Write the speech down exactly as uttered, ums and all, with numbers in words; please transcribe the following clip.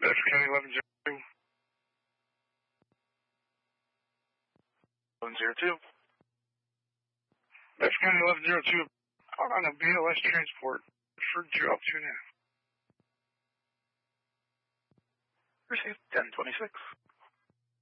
Bedford County eleven zero two. eleven zero two. Bedford County eleven zero two. Called on a B L S transport for drop two and a half. Received ten twenty-six.